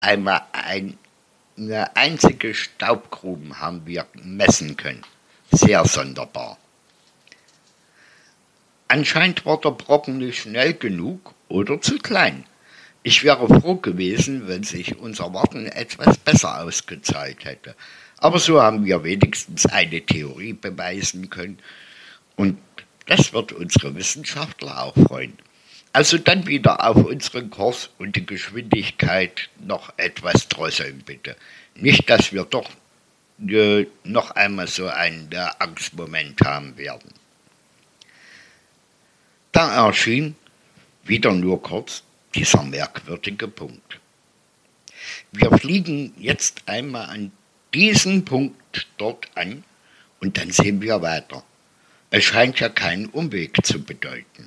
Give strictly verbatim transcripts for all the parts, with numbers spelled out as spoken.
einmal ein, eine einzige Staubgrube haben wir messen können. Sehr sonderbar. Anscheinend war der Brocken nicht schnell genug oder zu klein. Ich wäre froh gewesen, wenn sich unser Warten etwas besser ausgezahlt hätte. Aber so haben wir wenigstens eine Theorie beweisen können und das wird unsere Wissenschaftler auch freuen. Also dann wieder auf unseren Kurs und die Geschwindigkeit noch etwas drosseln bitte. Nicht, dass wir doch äh, noch einmal so einen äh, Angstmoment haben werden. Da erschien, wieder nur kurz, dieser merkwürdige Punkt. Wir fliegen jetzt einmal an diesen Punkt dort an und dann sehen wir weiter. Es scheint ja keinen Umweg zu bedeuten.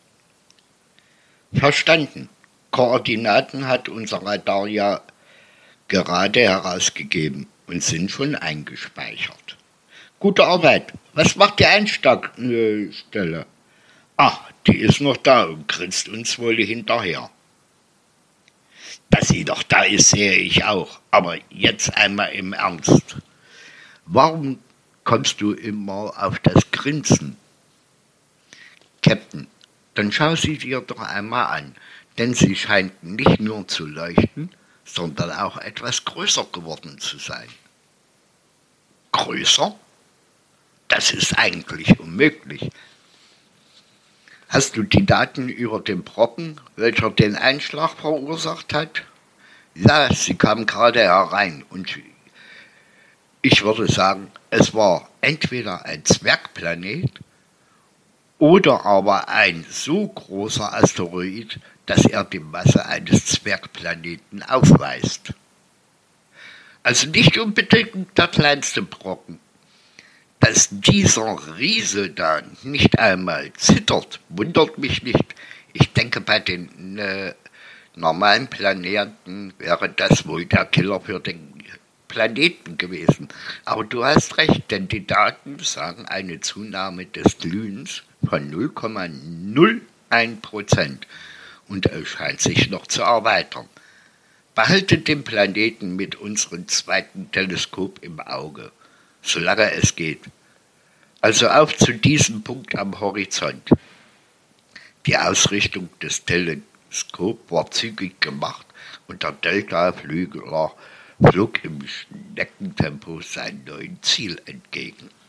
Verstanden. Koordinaten hat unser Radar ja gerade herausgegeben und sind schon eingespeichert. Gute Arbeit. Was macht die Einstelle? Ach, die ist noch da und grinst uns wohl hinterher. Dass sie doch da ist, sehe ich auch. Aber jetzt einmal im Ernst. Warum kommst du immer auf das Grinsen? Captain, dann schau sie dir doch einmal an. Denn sie scheint nicht nur zu leuchten, sondern auch etwas größer geworden zu sein. Größer? Das ist eigentlich unmöglich. Hast du die Daten über den Brocken, welcher den Einschlag verursacht hat? Ja, sie kam gerade herein und ich würde sagen, es war entweder ein Zwergplanet oder aber ein so großer Asteroid, dass er die Masse eines Zwergplaneten aufweist. Also nicht unbedingt der kleinste Brocken. Dass dieser Riese da nicht einmal zittert, wundert mich nicht. Ich denke, bei den äh, normalen Planeten wäre das wohl der Killer für den Planeten gewesen. Aber du hast recht, denn die Daten sagen eine Zunahme des Glühens von null Komma null eins Prozent und es scheint sich noch zu erweitern. Behaltet den Planeten mit unserem zweiten Teleskop im Auge, solange es geht. Also auf zu diesem Punkt am Horizont. Die Ausrichtung des Teleskops war zügig gemacht und der Delta-Flügler flog im Schneckentempo seinem neuen Ziel entgegen.